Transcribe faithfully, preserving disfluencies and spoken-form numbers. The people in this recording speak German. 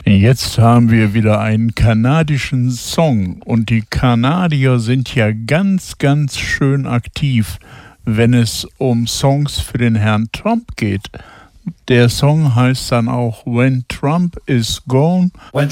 Jetzt haben wir wieder einen kanadischen Song und die Kanadier sind ja ganz, ganz schön aktiv, wenn es um Songs für den Herrn Trump geht. Der Song heißt dann auch When Trump is Gone. When